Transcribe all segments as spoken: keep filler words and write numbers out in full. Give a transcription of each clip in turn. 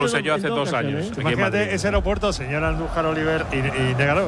puse yo hace dos años. ¿eh? Imagínate ese aeropuerto, señor Andújar Oliver y, y Negaro.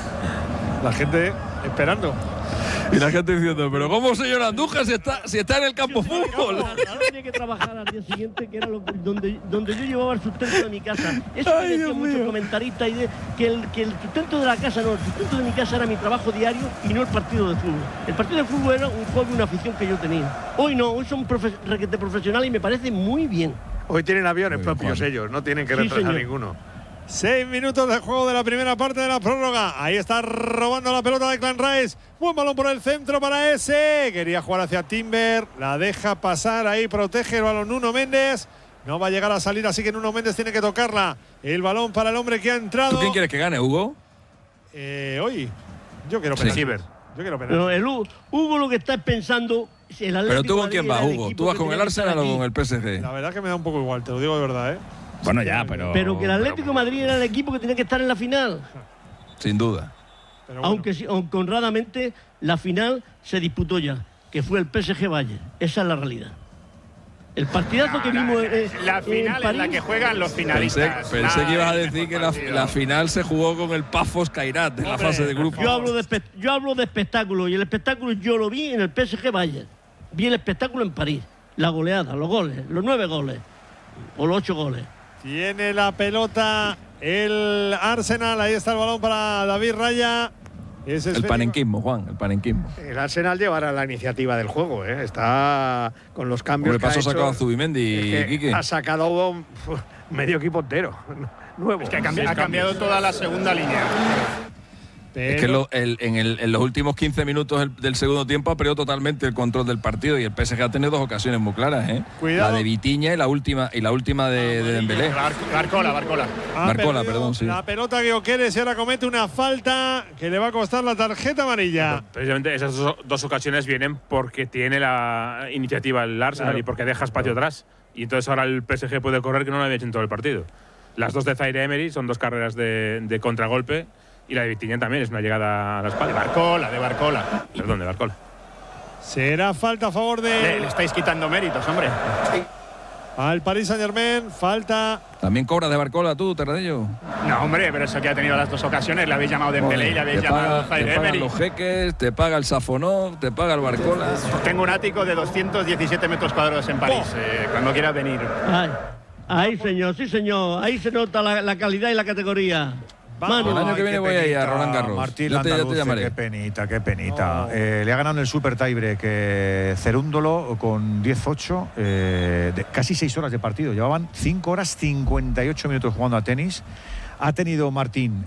La gente esperando. Y la gente diciendo, pero ¿cómo, señor Andújar, si está, si está en el campo fútbol? Ahora tenía que trabajar al día siguiente, que era lo, donde, donde yo llevaba el sustento de mi casa. Eso Ay, que decían Dios muchos mío. comentaristas, y de, que, el, que el sustento de la casa, no, el sustento de mi casa era mi trabajo diario y no el partido de fútbol. El partido de fútbol era un juego y una afición que yo tenía. Hoy no, hoy son profe requete profesionales y me parece muy bien. Hoy tienen aviones Muy bien, propios Juan. ellos, no tienen que Sí, retrasar señor. ninguno. Seis minutos de juego de la primera parte de la prórroga. Ahí está robando la pelota de Clan Rice. Buen balón por el centro para ese. Quería jugar hacia Timber. La deja pasar. Ahí protege el balón Nuno Méndez. No va a llegar a salir, así que Nuno Méndez tiene que tocarla. El balón para el hombre que ha entrado. ¿Tú quién quieres que gane, Hugo? Eh, hoy. Yo quiero Sí. penalti. Ciber. Yo quiero penalti. No, el Hugo, Hugo lo que está pensando. El Pero tú con quién vas, Madrid era el Hugo. equipo ¿Tú vas que con el tenía que estar Arsenal o aquí. con el P S G? La verdad que me da un poco igual, te lo digo de verdad, ¿eh? Bueno, ya, pero. Pero que el Atlético de Madrid era el equipo que tenía que estar en la final. Sin duda. Pero bueno. Aunque, sí- aunque honradamente la final se disputó ya, que fue el P S G Bayern. Esa es la realidad. El partidazo que vimos eh, La en final es la París. que juegan los Pensé, finalistas. pensé Nada, que ibas a el decir mejor que la, partido. la final se jugó con el Pafos Kairat en la Hombre, fase de grupo. Yo hablo de, espe- yo hablo de espectáculo y el espectáculo yo lo vi en el P S G Bayern. Vi el espectáculo en París. La goleada, los goles, los nueve goles o los ocho goles. Tiene la pelota el Arsenal. Ahí está el balón para David Raya. Ese es El Félix. panenquismo, Juan, el panenquismo. El Arsenal llevará la iniciativa del juego, ¿eh? Está con los cambios Hombre, que ha paso hecho. sacado a Zubimendi, Es que Quique. ha sacado un, medio equipo entero. Nuevo. Es que ha, cambi- ha cambiado toda la segunda línea. Pero Es que lo- el- en, el- en los últimos quince minutos del, del segundo tiempo ha perdido totalmente el control del partido y el P S G ha tenido dos ocasiones muy claras, ¿eh? Cuidado. La de Vitiña y la última y la última de, de Dembélé. Bar- Barcola, Barcola. ha Barcola, perdido perdón, sí. La pelota que Oqueres y ahora comete una falta que le va a costar la tarjeta amarilla. Precisamente esas dos, dos ocasiones vienen porque tiene la iniciativa el Arsenal Claro. y porque deja espacio atrás. Y entonces ahora el P S G puede correr que no lo había hecho en todo el partido. Las dos de Zaire Emery son dos carreras de, de contragolpe y la de Vitinha también es una llegada a la espalda. Barcola, de Barcola. Perdón, de Barcola. Será falta a favor Le, de le estáis quitando méritos, hombre. al Paris Saint-Germain. Falta. También cobras de Barcola tú, Terradello. No, hombre, pero eso que ha tenido las dos ocasiones. Le habéis llamado Dembélé y le habéis te llamado paga- Zaire te pagan Emery. los jeques, te paga el Safonov, te paga el Barcola. Tengo un ático de doscientos diecisiete metros cuadrados en París. Eh, cuando quiera venir. Ay, ahí, señor, sí, señor. Ahí se nota la, la calidad y la categoría. Vamos. El año que viene voy a ir a Roland Garros. Martín Ya te- ya te Landaluce, llamaré. qué penita, qué penita. No. Eh, le ha ganado en el super tiebreak eh, Cerúndolo con diez ocho, eh, de casi seis horas de partido. Llevaban cinco horas cincuenta y ocho minutos jugando a tenis. Ha tenido Martín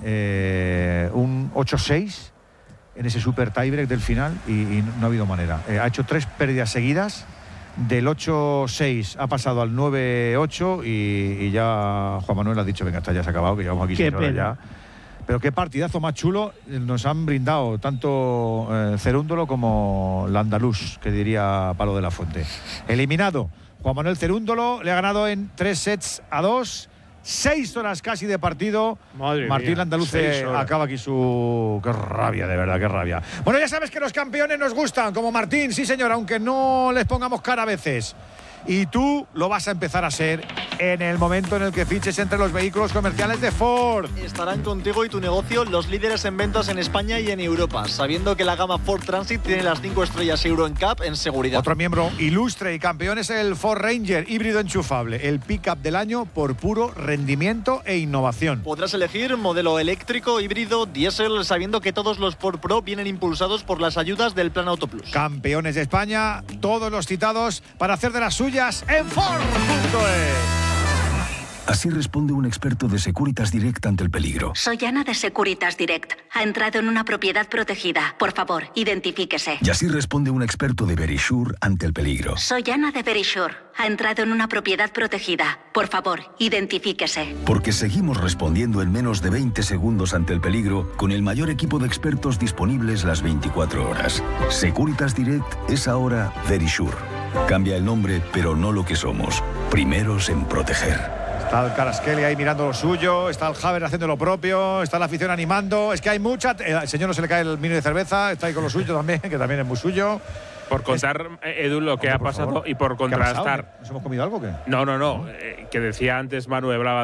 eh, un ocho seis en ese super tiebreak del final y, y no ha habido manera. Eh, ha hecho tres pérdidas seguidas. Del ocho seis ha pasado al nueve ocho y, y ya Juan Manuel ha dicho, venga, está ya se ha acabado, que llevamos aquí Qué seis horas pena. ya. Pero qué partidazo más chulo nos han brindado tanto eh, Cerúndolo como Landaluz, que diría Palo de la Fuente. Eliminado Juan Manuel Cerúndolo, le ha ganado en tres sets a dos, seis horas casi de partido. Madre Martín mía, Landaluce seis horas. acaba aquí su… ¡Qué rabia, de verdad, qué rabia! Bueno, ya sabes que los campeones nos gustan, como Martín, sí señor, aunque no les pongamos cara a veces. Y tú lo vas a empezar a ser en el momento en el que fiches entre los vehículos comerciales de Ford. Estarán contigo y tu negocio los líderes en ventas en España y en Europa, sabiendo que la gama Ford Transit tiene las cinco estrellas Euro N C A P en seguridad. Otro miembro ilustre y campeón es el Ford Ranger híbrido enchufable, el pick-up del año por puro rendimiento e innovación. Podrás elegir modelo eléctrico, híbrido, diésel, sabiendo que todos los Ford Pro vienen impulsados por las ayudas del Plan Auto Plus. Campeones de España, todos los citados para hacer de las suyas en Ford punto es. Así responde un experto de Securitas Direct ante el peligro. Soy Ana de Securitas Direct. Ha entrado en una propiedad protegida. Por favor, identifíquese. Y así responde un experto de Verisure ante el peligro. Soy Ana de Verisure. Ha entrado en una propiedad protegida. Por favor, identifíquese. Porque seguimos respondiendo en menos de veinte segundos ante el peligro con el mayor equipo de expertos disponibles las veinticuatro horas. Securitas Direct es ahora Verisure. Cambia el nombre, pero no lo que somos. Primeros en proteger. Está el Carasqueli ahí mirando lo suyo, está el Haver haciendo lo propio, está la afición animando. Es que hay mucha… eh, Al señor no se le cae el vino de cerveza, está ahí con lo suyo también, que también es muy suyo. Por contar, Edu, lo que Hombre, ha por pasado favor. y por ¿Qué ha pasado? contrastar. ¿Nos hemos comido algo o qué? No, no, no. Eh, que decía antes Manu, hablaba